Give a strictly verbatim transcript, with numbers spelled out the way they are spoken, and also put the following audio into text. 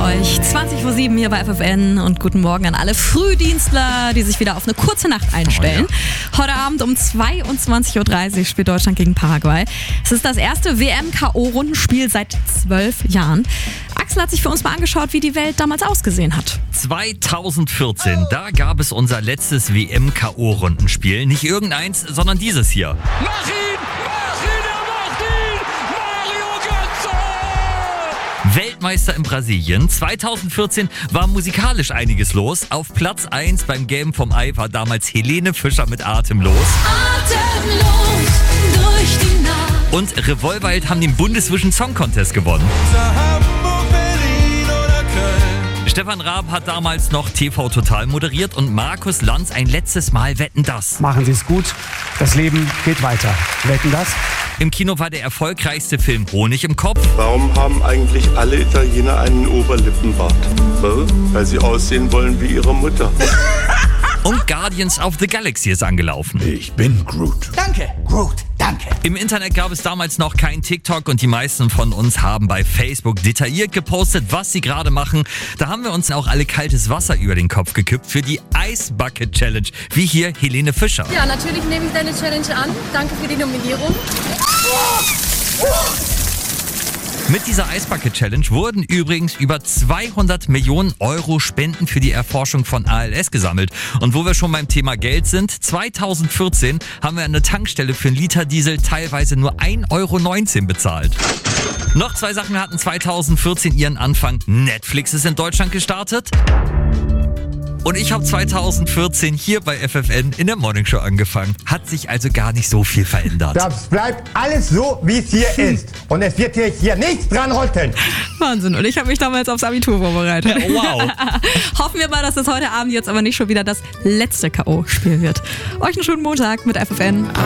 euch. zwanzig vor sieben hier bei F F N und guten Morgen an alle Frühdienstler, die sich wieder auf eine kurze Nacht einstellen. Oh ja. Heute Abend um zweiundzwanzig Uhr dreißig spielt Deutschland gegen Paraguay. Es ist das erste W M-K O-Rundenspiel seit zwölf Jahren. Axel hat sich für uns mal angeschaut, wie die Welt damals ausgesehen hat. zweitausendvierzehn, da gab es unser letztes W M-K O-Rundenspiel. Nicht irgendeins, sondern dieses hier. Mach ihn! Mach ihn! Er macht ihn! Mario Götze! Weltmeister in Brasilien. zweitausendvierzehn war musikalisch einiges los. Auf Platz eins beim Game vom Ei war damals Helene Fischer mit Atemlos. Atemlos durch die Nacht. Und Revolverheld haben den Bundesvision Song Contest gewonnen. Hamburg, Berlin oder Köln. Stefan Raab hat damals noch T V Total moderiert und Markus Lanz ein letztes Mal Wetten, dass. Machen Sie es gut, das Leben geht weiter. Wetten, dass? Im Kino war der erfolgreichste Film Honig im Kopf. Warum haben eigentlich alle Italiener einen Oberlippenbart? Weil sie aussehen wollen wie ihre Mutter. Und Guardians of the Galaxy ist angelaufen. Ich bin Groot. Danke, Groot, danke. Im Internet gab es damals noch kein TikTok und die meisten von uns haben bei Facebook detailliert gepostet, was sie gerade machen. Da haben wir uns auch alle kaltes Wasser über den Kopf gekippt für die Ice Bucket Challenge, wie hier Helene Fischer. Ja, natürlich nehme ich deine Challenge an. Danke für die Nominierung. Mit dieser Ice Bucket Challenge wurden übrigens über zweihundert Millionen Euro Spenden für die Erforschung von A L S gesammelt. Und wo wir schon beim Thema Geld sind, zweitausendvierzehn haben wir an der Tankstelle für einen Liter Diesel teilweise nur ein Euro neunzehn bezahlt. Noch zwei Sachen hatten zweitausendvierzehn ihren Anfang. Netflix ist in Deutschland gestartet. Und ich habe zweitausendvierzehn hier bei F F N in der Morningshow angefangen. Hat sich also gar nicht so viel verändert. Das bleibt alles so, wie es hier ist. Und es wird hier, hier nichts dran rütteln. Wahnsinn. Und ich habe mich damals aufs Abitur vorbereitet. Ja, wow. Hoffen wir mal, dass das heute Abend jetzt aber nicht schon wieder das letzte K O-Spiel wird. Euch einen schönen Montag mit F F N.